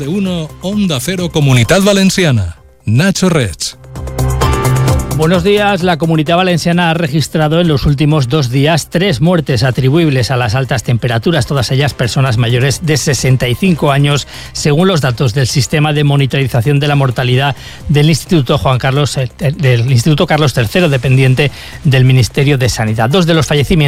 de 1, Onda Cero, Comunitat Valenciana. Nacho Reig. Buenos días. La Comunidad Valenciana ha registrado en los últimos 2 días 3 muertes atribuibles a las altas temperaturas, todas ellas personas mayores de 65 años, según los datos del Sistema de Monitorización de la Mortalidad del Instituto Carlos III, dependiente del Ministerio de Sanidad. 2 de los fallecimientos